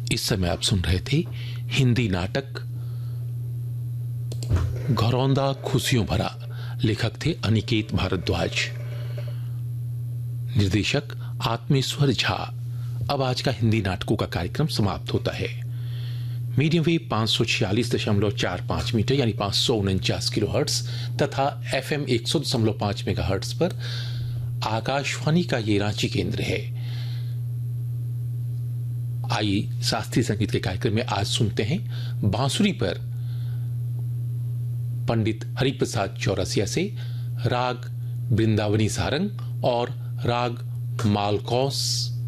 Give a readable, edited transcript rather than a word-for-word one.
इस समय आप सुन रहे थे हिंदी नाटक घरौंदा खुशियों भरा। लेखक थे अनिकेत भारद्वाज, निर्देशक आत्मेश्वर झा। अब आज का हिंदी नाटकों का कार्यक्रम समाप्त होता है। मीडियम वेव 546.45 मीटर यानी 549 किलोहर्ट्ज तथा FM 100.5 मेगाहर्ट्ज पर आकाशवाणी का ये रांची केंद्र है। आइए शास्त्रीय संगीत के कार्यक्रम में आज सुनते हैं बांसुरी पर पंडित हरिप्रसाद चौरसिया से राग वृंदावनी सारंग और राग मालकौस